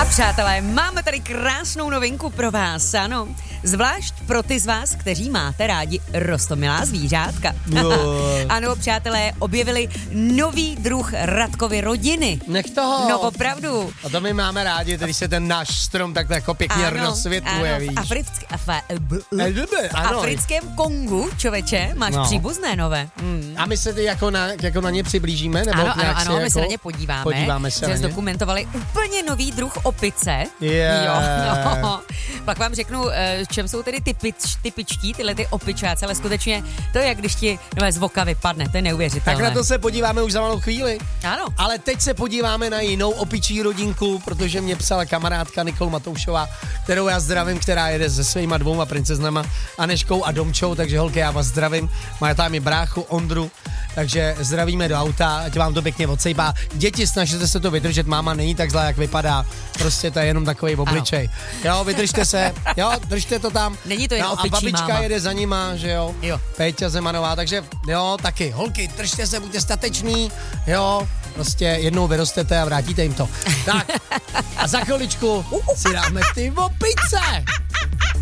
A přátelé, máme tady krásnou novinku pro vás, ano. Zvlášť pro ty z vás, kteří máte rádi roztomilá zvířátka. Ano, přátelé, objevili nový druh Radkovy rodiny. Nech toho. No opravdu. A to my máme rádi, když se ten náš strom takhle jako pěkně rozsvětluje, víš. V africkém Kongu, čověče, máš příbuzné nové. A my se jako na ně přiblížíme? Nebo ano, my se na ně podíváme. Podíváme se že na ně. zdokumentovali úplně nový druh opice. Yeah. Jo. Pak vám řeknu, čem jsou tedy typičtí, tyhle ty opičáci, ale skutečně to je, jak když ti z voka vypadne, to je neuvěřitelné. Tak na to se podíváme už za malou chvíli. Ano. Ale teď se podíváme na jinou opičí rodinku, protože mě psala kamarádka Nikol Matoušová, kterou já zdravím, která jede se svýma 2 princeznama, Aneškou a Domčou, takže holky, já vás zdravím. Má tam i bráchu Ondru, takže zdravíme do auta, ať vám to pěkně odsejpá. Děti, snažte se to vydržet, máma není tak zlá, jak vypadá. Prostě to je jenom takový obličej. Jo, vydržte se, jo, držte to tam. Není to jen opičí a babička máma. jede za nima, že jo. Péťa Zemanová, takže jo, taky. Holky, držte se, buďte stateční, jo. Prostě jednou vyrostete a vrátíte jim to. Tak, a za chviličku si dáme ty opice.